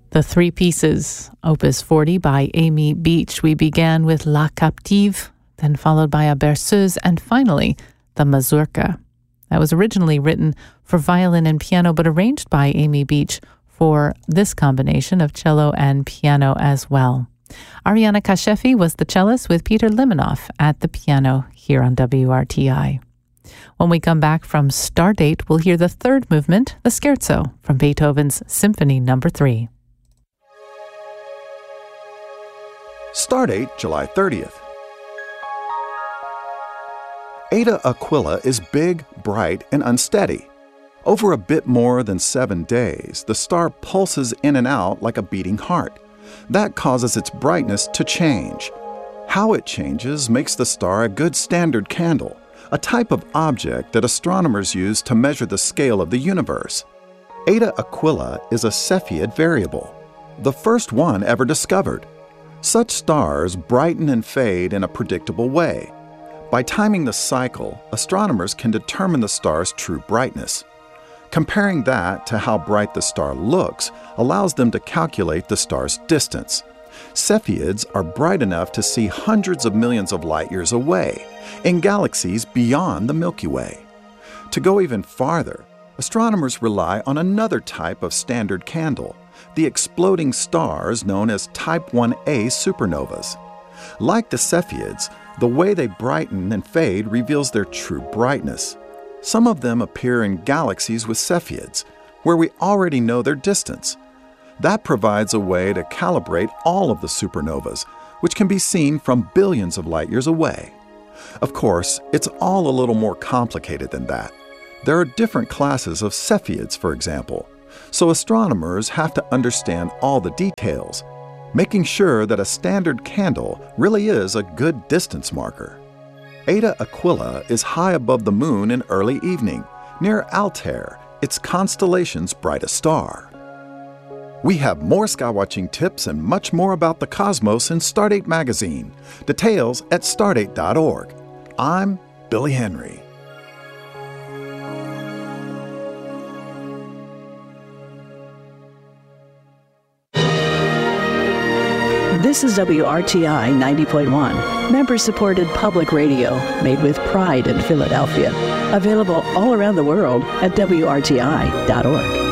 The Three Pieces, Opus 40 by Amy Beach. We began with La Captive, then followed by a berceuse, and finally, the mazurka. That was originally written for violin and piano, but arranged by Amy Beach for this combination of cello and piano as well. Ariana Kashefi was the cellist with Peter Limanoff at the piano here on WRTI. When we come back from Stardate, we'll hear the third movement, the Scherzo, from Beethoven's Symphony No. 3. Stardate, July 30th. Eta Aquila is big, bright, and unsteady. Over a bit more than 7 days, the star pulses in and out like a beating heart. That causes its brightness to change. How it changes makes the star a good standard candle, a type of object that astronomers use to measure the scale of the universe. Eta Aquila is a Cepheid variable, the first one ever discovered. Such stars brighten and fade in a predictable way. By timing the cycle, astronomers can determine the star's true brightness. Comparing that to how bright the star looks allows them to calculate the star's distance. Cepheids are bright enough to see hundreds of millions of light years away, in galaxies beyond the Milky Way. To go even farther, astronomers rely on another type of standard candle, the exploding stars known as Type 1a supernovas. Like the Cepheids, the way they brighten and fade reveals their true brightness. Some of them appear in galaxies with Cepheids, where we already know their distance. That provides a way to calibrate all of the supernovas, which can be seen from billions of light years away. Of course, it's all a little more complicated than that. There are different classes of Cepheids, for example, so astronomers have to understand all the details, making sure that a standard candle really is a good distance marker. Eta Aquila is high above the moon in early evening, near Altair, its constellation's brightest star. We have more skywatching tips and much more about the cosmos in Stardate magazine. Details at stardate.org. I'm Billy Henry. This is WRTI 90.1, member-supported public radio made with pride in Philadelphia. Available all around the world at WRTI.org.